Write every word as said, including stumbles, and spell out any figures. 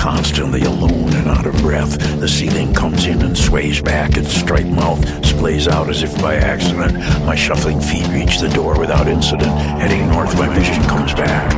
constantly alone and out of breath. The ceiling comes in and sways back. Its striped mouth splays out as if by accident. My shuffling feet reach the door without incident. Heading north, my vision comes back.